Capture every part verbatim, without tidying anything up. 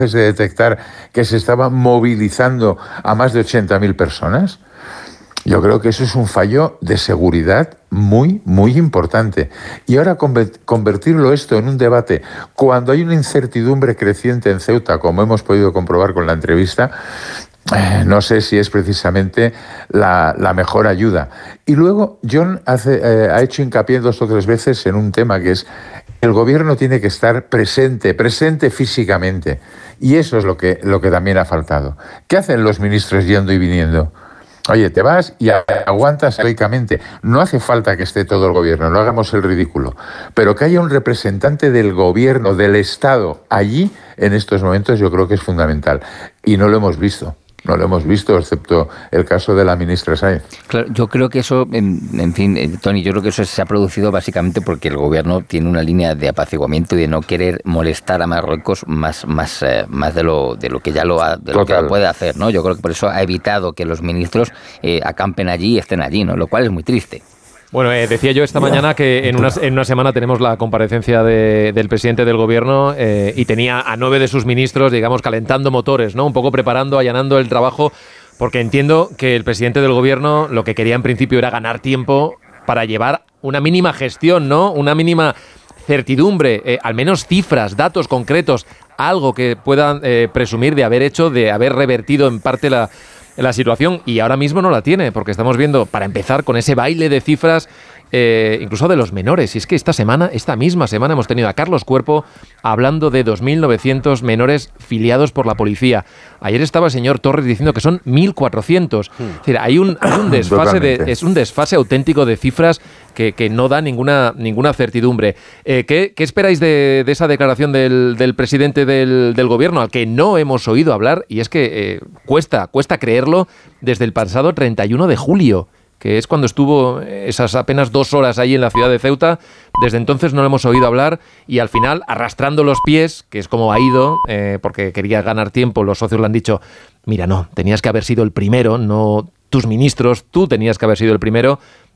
de detectar que se estaban movilizando a más de ochenta mil personas. Yo creo que eso es un fallo de seguridad muy, muy importante. Y ahora convertirlo esto en un debate cuando hay una incertidumbre creciente en Ceuta, como hemos podido comprobar con la entrevista, eh, no sé si es precisamente la, la mejor ayuda. Y luego John hace, eh, ha hecho hincapié dos o tres veces en un tema que es: el gobierno tiene que estar presente, presente físicamente. Y eso es lo que, lo que también ha faltado. ¿Qué hacen los ministros yendo y viniendo? Oye, te vas y aguantas heroicamente. No hace falta que esté todo el gobierno, no hagamos el ridículo. Pero que haya un representante del gobierno, del Estado, allí, en estos momentos, yo creo que es fundamental. Y no lo hemos visto. No lo hemos visto, excepto el caso de la ministra Sáenz. Claro, yo creo que eso, en, en fin, eh, Tony, yo creo que eso se ha producido básicamente porque el gobierno tiene una línea de apaciguamiento y de no querer molestar a Marruecos más, más, eh, más de lo de lo que ya lo, ha, de lo que lo puede hacer, ¿no? Yo creo que por eso ha evitado que los ministros eh, acampen allí y estén allí, ¿no? Lo cual es muy triste. Bueno, eh, decía yo esta mañana que en una, en una semana tenemos la comparecencia de, del presidente del gobierno eh, y tenía a nueve de sus ministros, digamos, calentando motores, ¿no? Un poco preparando, allanando el trabajo, porque entiendo que el presidente del gobierno lo que quería en principio era ganar tiempo para llevar una mínima gestión, ¿no? Una mínima certidumbre, eh, al menos cifras, datos concretos, algo que puedan eh, presumir de haber hecho, de haber revertido en parte la... la situación, y ahora mismo no la tiene, porque estamos viendo, para empezar, con ese baile de cifras, eh, incluso de los menores. Y es que esta semana, esta misma semana, hemos tenido a Carlos Cuerpo hablando de dos mil novecientos menores filiados por la policía. Ayer estaba el señor Torres diciendo que son mil cuatrocientos. Hmm. Es decir, hay un, hay un desfase de, es un desfase auténtico de cifras que, que no da ninguna, ninguna certidumbre. Eh, ¿qué, ¿Qué esperáis de, de esa declaración del, del presidente del, del gobierno, al que no hemos oído hablar? Y es que eh, cuesta, cuesta creerlo desde el pasado treinta y uno de julio, que es cuando estuvo esas apenas dos horas ahí en la ciudad de Ceuta. Desde entonces no lo hemos oído hablar, y al final, arrastrando los pies, que es como ha ido, eh, porque quería ganar tiempo, los socios le han dicho: mira, no, tenías que haber sido el primero, no tus ministros, tú tenías que haber sido el primero.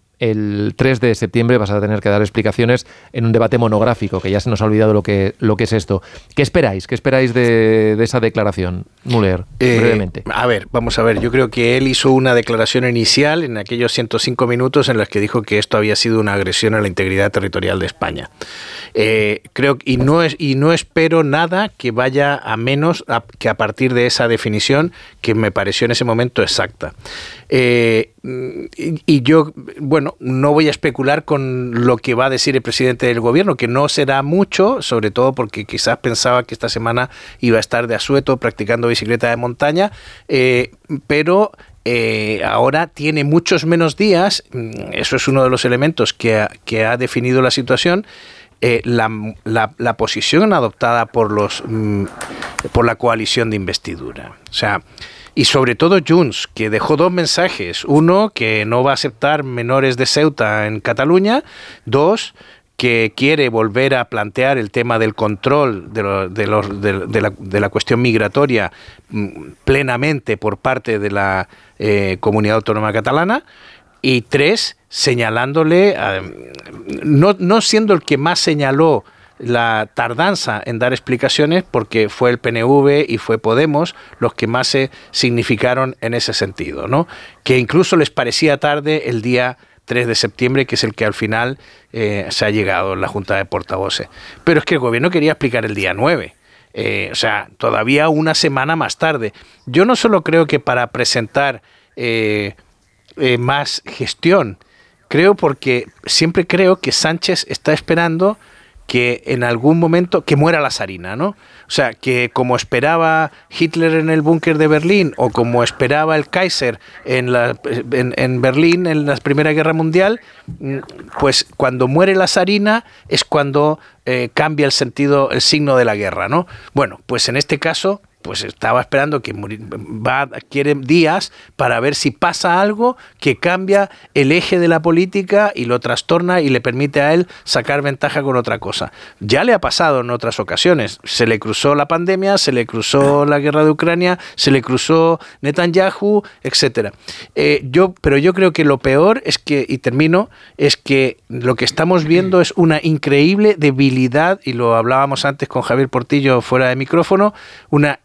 El tres de septiembre vas a tener que dar explicaciones en un debate monográfico, que ya se nos ha olvidado lo que, lo que es esto. ¿Qué esperáis? ¿Qué esperáis de, de esa declaración, Müller? Eh, brevemente. A ver, vamos a ver. Yo creo que él hizo una declaración inicial en aquellos ciento cinco minutos en los que dijo que esto había sido una agresión a la integridad territorial de España. Eh, creo y no es y no espero nada que vaya a menos a, que a partir de esa definición que me pareció en ese momento exacta. Eh, y, y yo, bueno, no voy a especular con lo que va a decir el presidente del gobierno, que no será mucho, sobre todo porque quizás pensaba que esta semana iba a estar de asueto practicando bicicleta de montaña, eh, pero eh, ahora tiene muchos menos días. Eso es uno de los elementos que ha, que ha definido la situación. Eh, la, la, la posición adoptada por los mm, por la coalición de investidura, o sea, y sobre todo Junts, que dejó dos mensajes: uno, que no va a aceptar menores de Ceuta en Cataluña; dos, que quiere volver a plantear el tema del control de, lo, de, los, de, de, la, de la cuestión migratoria mm, plenamente por parte de la eh, Comunidad Autónoma Catalana; y tres, señalándole, eh, no, no siendo el que más señaló la tardanza en dar explicaciones, porque fue el P N V y fue Podemos los que más se significaron en ese sentido, ¿no? Que incluso les parecía tarde el día tres de septiembre, que es el que al final eh, se ha llegado en la Junta de Portavoces. Pero es que el gobierno quería explicar el día nueve. Eh, o sea, todavía una semana más tarde. Yo no solo creo que para presentar eh, eh, más gestión, creo porque siempre creo que Sánchez está esperando que en algún momento que muera la zarina, ¿no? O sea, que como esperaba Hitler en el búnker de Berlín, o como esperaba el Kaiser en, la, en, en Berlín en la Primera Guerra Mundial, pues cuando muere la zarina es cuando eh, cambia el sentido, el signo de la guerra, ¿no? Bueno, pues en este caso pues estaba esperando que muri- va, quiere días para ver si pasa algo que cambia el eje de la política y lo trastorna y le permite a él sacar ventaja con otra cosa. Ya le ha pasado en otras ocasiones. Se le cruzó la pandemia, se le cruzó la guerra de Ucrania, se le cruzó Netanyahu, etcétera. Eh, yo, pero yo creo que lo peor es que, y termino, es que lo que estamos viendo es una increíble debilidad, y lo hablábamos antes con Javier Portillo fuera de micrófono, una